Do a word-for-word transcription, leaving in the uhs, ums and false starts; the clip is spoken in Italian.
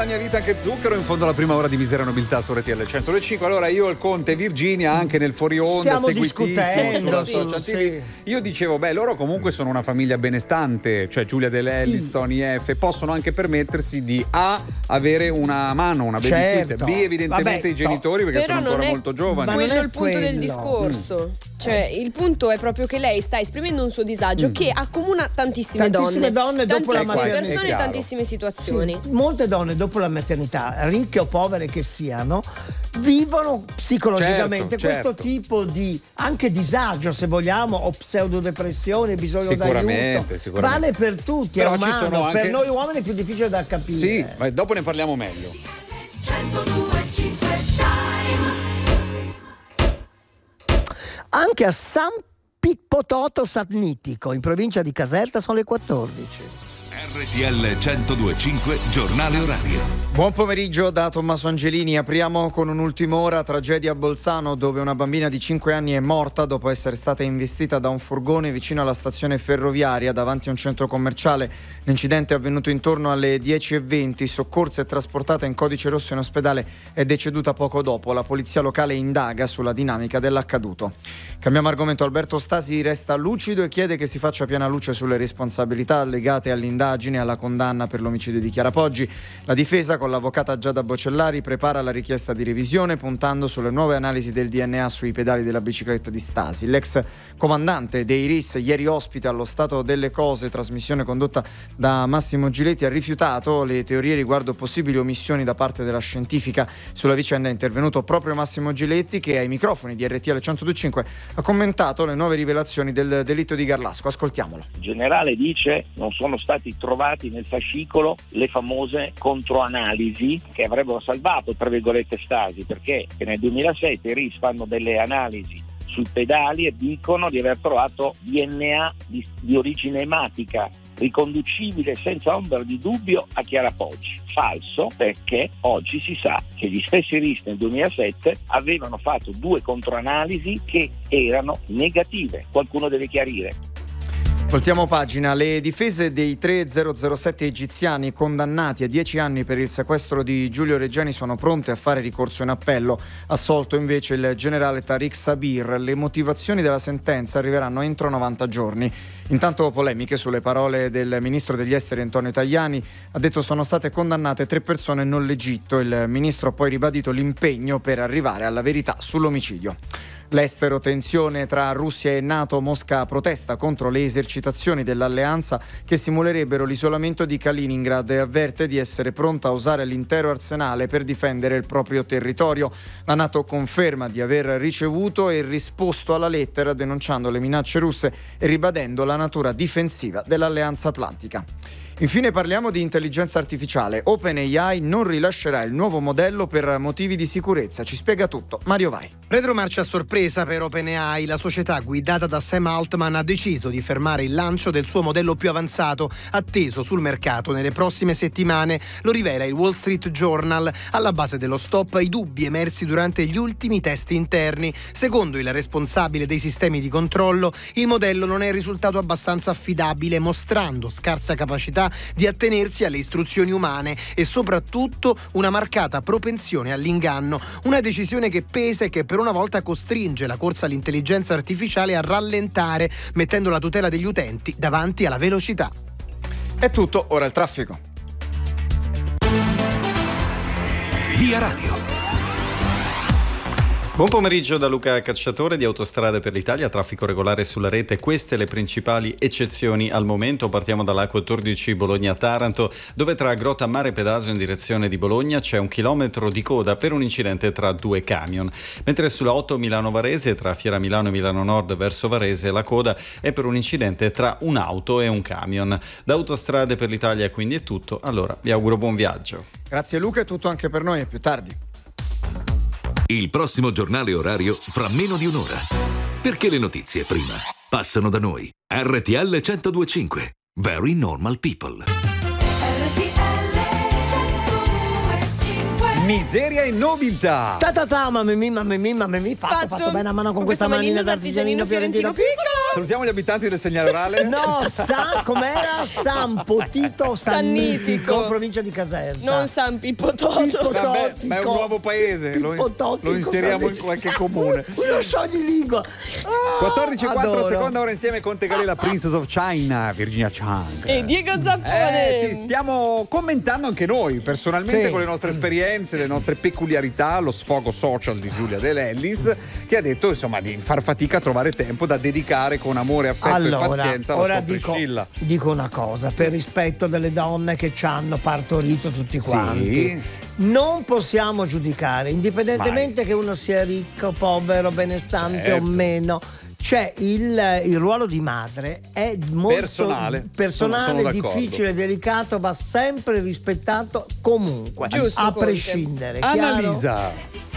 La mia vita anche zucchero, in fondo alla prima ora di Miseria e Nobiltà su R T L cento due e cinque. Allora io, il Conte e Virginia anche nel fuori onda, stiamo discutendo sulla social sì. T V. Io dicevo, beh, loro comunque sono una famiglia benestante, cioè Giulia De Lelliston, sì. I F, possono anche permettersi di A, avere una mano, una babysitter, certo. B, evidentemente Vabbè, i genitori, perché però sono ancora è, molto giovani. Ma quello non è è il punto quello. del discorso. Mm. Cioè, il punto è proprio che lei sta esprimendo un suo disagio Mm. che accomuna tantissime, Tantissime donne dopo la tantissime maternità. persone È e chiaro. tantissime situazioni. Sì, molte donne dopo la maternità, ricche o povere che siano, vivono psicologicamente Certo, questo certo. tipo di anche disagio, se vogliamo, o pseudodepressione, bisogno Sicuramente, d'aiuto. sicuramente. Vale per tutti, Però è ci umano. sono anche- Per noi uomini è più difficile da capire. Sì, ma dopo ne parliamo meglio. centodue e cinque Time. Anche a San Pippototo Sannitico, in provincia di Caserta, sono le quattordici. R T L centodue e cinque, giornale orario. Buon pomeriggio da Tommaso Angelini. Apriamo con un'ultima ora. Tragedia a Bolzano, dove una bambina di cinque anni è morta dopo essere stata investita da un furgone vicino alla stazione ferroviaria davanti a un centro commerciale. L'incidente è avvenuto intorno alle dieci e venti. Soccorsa e trasportata in codice rosso in ospedale, è deceduta poco dopo. La polizia locale indaga sulla dinamica dell'accaduto. Cambiamo argomento. Alberto Stasi resta lucido e chiede che si faccia piena luce sulle responsabilità legate all'indagine e alla condanna per l'omicidio di Chiara Poggi. La difesa, con l'avvocata Giada Bocellari, prepara la richiesta di revisione puntando sulle nuove analisi del D N A sui pedali della bicicletta di Stasi. L'ex comandante dei R I S, ieri ospite allo Stato delle Cose, trasmissione condotta da Massimo Giletti, ha rifiutato le teorie riguardo possibili omissioni da parte della scientifica. Sulla vicenda è intervenuto proprio Massimo Giletti, che ai microfoni di R T L centodue e cinque ha commentato le nuove rivelazioni del delitto di Garlasco. Ascoltiamolo. Il generale dice: non sono stati trovati nel fascicolo le famose controanalisi che avrebbero salvato, tra virgolette, Stasi, perché nel duemilasette i R I S fanno delle analisi sui pedali e dicono di aver trovato D N A di, di origine ematica riconducibile senza ombra di dubbio a Chiara Poggi. Falso, perché oggi si sa che gli stessi R I S nel duemilasette avevano fatto due controanalisi che erano negative. Qualcuno deve chiarire. Voltiamo pagina. Le difese dei tre zero zero sette egiziani condannati a dieci anni per il sequestro di Giulio Reggiani sono pronte a fare ricorso in appello. Assolto invece il generale Tariq Sabir. Le motivazioni della sentenza arriveranno entro novanta giorni. Intanto polemiche sulle parole del ministro degli esteri Antonio Tajani. Ha detto: sono state condannate tre persone non l'Egitto. Il ministro ha poi ribadito l'impegno per arrivare alla verità sull'omicidio. L'estero, tensione tra Russia e NATO. Mosca protesta contro le esercitazioni dell'alleanza che simulerebbero l'isolamento di Kaliningrad e avverte di essere pronta a usare l'intero arsenale per difendere il proprio territorio. La NATO conferma di aver ricevuto e risposto alla lettera, denunciando le minacce russe e ribadendo la natura difensiva dell'alleanza atlantica. Infine parliamo di intelligenza artificiale. OpenAI non rilascerà il nuovo modello per motivi di sicurezza. Ci spiega tutto Mario Vai. Retromarcia a sorpresa per OpenAI. La società guidata da Sam Altman ha deciso di fermare il lancio del suo modello più avanzato, atteso sul mercato nelle prossime settimane. Lo rivela il Wall Street Journal. Alla base dello stop i dubbi emersi durante gli ultimi test interni. Secondo il responsabile dei sistemi di controllo, il modello non è risultato abbastanza affidabile, mostrando scarsa capacità di attenersi alle istruzioni umane e soprattutto una marcata propensione all'inganno. Una decisione che pesa e che per una volta costringe la corsa all'intelligenza artificiale a rallentare, mettendo la tutela degli utenti davanti alla velocità. È tutto, ora il traffico. Via Radio. Buon pomeriggio da Luca Cacciatore di Autostrade per l'Italia, traffico regolare sulla rete, queste le principali eccezioni al momento. Partiamo dall'A quattordici Bologna-Taranto, dove tra Grotta Mare Pedasio in direzione di Bologna c'è un chilometro di coda per un incidente tra due camion, mentre sulla otto Milano-Varese tra Fiera Milano e Milano Nord verso Varese la coda è per un incidente tra un'auto e un camion. Da Autostrade per l'Italia quindi è tutto, allora vi auguro buon viaggio. Grazie Luca, è tutto anche per noi, a più tardi. Il prossimo giornale orario fra meno di un'ora. Perché le notizie prima passano da noi. R T L centodue e cinque. Very Normal People. Miseria e nobiltà. Ta ta ta, mamma mia, mamma mia, mamma mia, fatto, fatto, fatto bene a mano con, con questa manina d'artigianino fiorentino piccolo. Salutiamo gli abitanti del segnale orale. No, San, com'era? San Potito Sannitico, Sannitico. provincia di Caserta. Non San Pippo Toto. Pippo Vabbè, ma è un nuovo paese, lo, Pippo Tottico, lo inseriamo in Sannitico. qualche comune. Uno scioglilingua. Ah, quattordici e quattro, adoro. seconda ora insieme con Tegalè, la Princess of China, Virginia Chang. E Diego Zappone. Eh sì, stiamo commentando anche noi personalmente Sì. con le nostre esperienze, le nostre peculiarità, lo sfogo social di Giulia De Lellis, che ha detto insomma di far fatica a trovare tempo da dedicare con amore, affetto Allora, e pazienza alla ora sua dico, Priscilla. dico una cosa, per rispetto delle donne che ci hanno partorito tutti Sì. quanti. Non possiamo giudicare, indipendentemente che uno sia ricco, povero, benestante Certo. o meno. C'è il, il ruolo di madre, è molto Personale. personale, Sono- sono d'accordo. difficile, delicato, va sempre rispettato comunque, Giusto, a Conte. prescindere. chiaro? Annalisa.